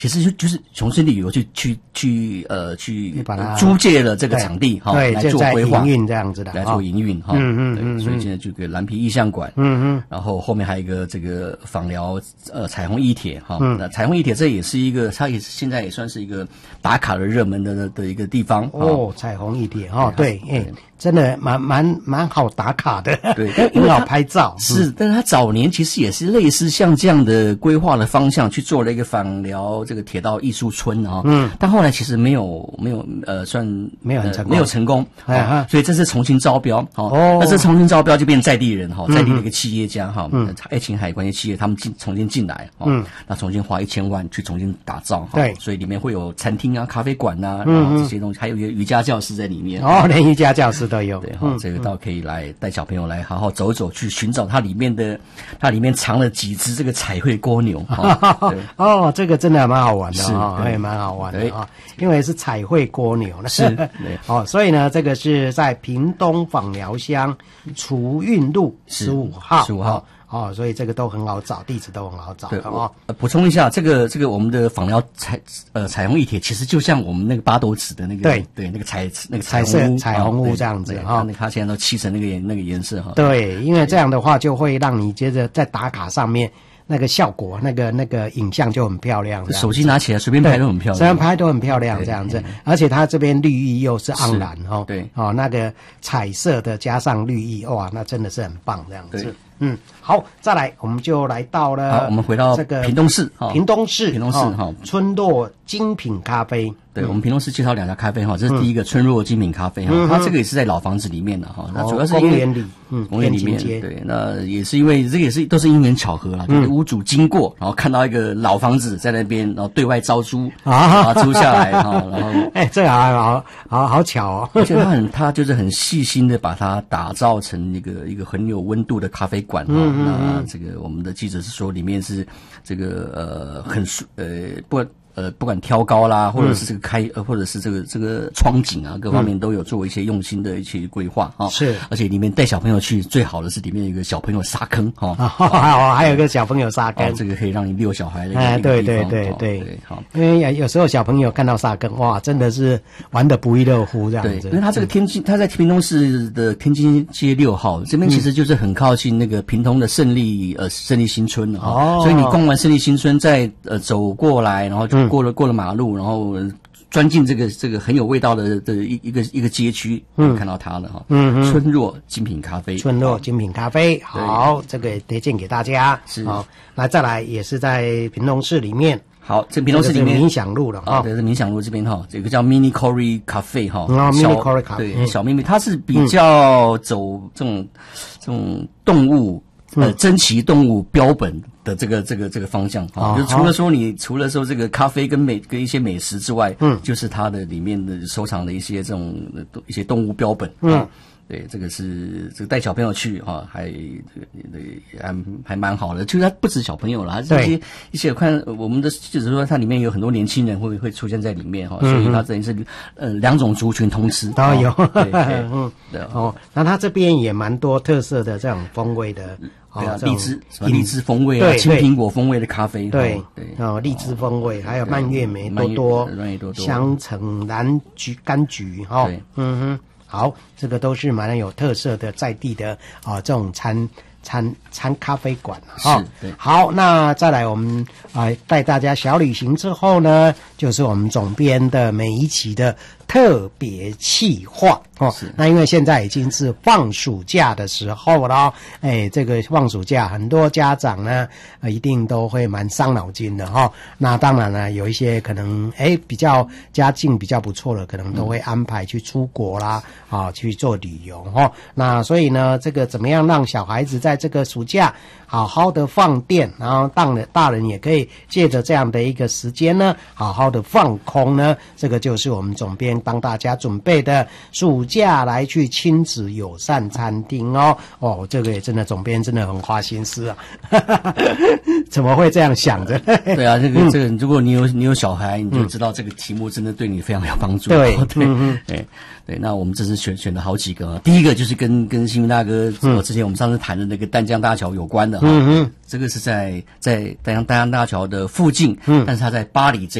其实就是从森林旅游去把它租借了这个场地哈， 对， 来做规划营运这样子的， 来做营运哈。所以现在就个蓝皮意象馆，然后后面还有一个这个访寮彩虹一铁哈，那彩虹一铁这也是一个，它也是现在也算是一个打卡的热门的一个地方哦，彩虹一铁哈，对，真的蛮好打卡的， 对， 很好拍照。 是，但是他早年其实也是类似像这样的规划的方向去做了一个访寮这个铁道艺术村啊，但后来其实没有算没有很成功， 没有成功，所以这次重新招标那这重新招标就变在地人在地的一个企业家爱琴海关系企业他们重新进来那重新花1000万去重新打造对， 所以里面会有餐厅啊、咖啡馆啊，然后这些东西，还有一个瑜伽教室在里面连瑜伽教室都有。 对这个倒可以来带小朋友来好好走走，去寻找它里面藏了几只这个彩绘蜗牛这个真的蛮好玩的也蛮好玩的因为是彩绘蜗牛是所以呢，这个是在屏东枋寮乡储运路15号所以这个都很好找，地址都很好找的补充一下，这个我们的枋寮彩虹一铁其实就像我们那个八斗子的那个对那个彩虹屋这样子它现在都漆成那个颜色对，因为这样的话就会让你接着在打卡上面那个效果，那个影像就很漂亮， 手机拿起来随便拍都很漂亮， 随便拍都很漂亮这样子，而且它这边绿意又是盎然对那个彩色的加上绿意，哇，那真的是很棒这样子。好，再来我们就来到了， 我们回到这个屏东市村落精品咖啡。 对，我们屏东市介绍2家咖啡这是第一个村落精品咖啡它这个也是在老房子里面的那主要是因为公园里面对，那也是因为这个也是都是因缘巧合啦，就是屋主经过，然后看到一个老房子在那边，然后对外招租租下来然后这个好巧而且他就是很细心的把它打造成一个很有温度的咖啡馆那这个我们的记者是说里面是这个不管挑高啦，或者是这个或者是这个窗景啊，各方面都有做一些用心的一些规划是， 而且里面带小朋友去最好的是里面有一个小朋友沙坑还有一个小朋友沙坑这个可以让你遛小孩的一个地方对因为有时候小朋友看到沙坑哇，真的是玩得不亦乐乎这样子。 因为他这个他在屏东市的天津街6号这边，其实就是很靠近那个屏东的胜利新村所以你逛完胜利新村再走过来，然后就过了马路，然后钻进这个很有味道的一个街区，看到它了村落精品咖啡，好，这个推荐给大家是那再来也是在屏东市里面。 好，这屏东市里面冥想路了对，是冥想路这边有个叫 Mini Cory Cafe Mini Cory Cafe 对，小秘密，它是比较走这种动物珍奇动物标本的这个方向就除了说这个咖啡跟一些美食之外，就是它的里面的收藏的一些这种一些动物标本对，这个带小朋友去还蛮好的，就是它不止小朋友了，它一些看我们的就是说它里面有很多年轻人会出现在里面所以它等于是2种族群通吃都有那它这边也蛮多特色的这种风味的荔枝风味青苹果风味的咖啡对荔枝风味，还有蔓越莓多香橙柑橘好，这个都是蛮有特色的在地的这种餐咖啡馆好，那再来我们带大家小旅行之后呢，就是我们总编的每一期的特别企划那因为现在已经是放暑假的时候了这个放暑假很多家长呢一定都会蛮伤脑筋的那当然呢有一些可能比较家境比较不错的，可能都会安排去出国啦去做旅游那所以呢这个怎么样让小孩子在这个暑假好好的放电，然后大人也可以借着这样的一个时间呢好好的放空呢，这个就是我们总编帮大家准备的暑假来去亲子友善餐厅这个也真的总编真的很花心思怎么会这样想着对啊，这个如果你有小孩，你就知道这个题目真的对你非常有帮助对，那我们这次选了好几个第一个就是跟新民大哥之前我们上次谈的那个淡江大桥有关的哈。这个是在淡江大桥的附近，但是它在巴黎这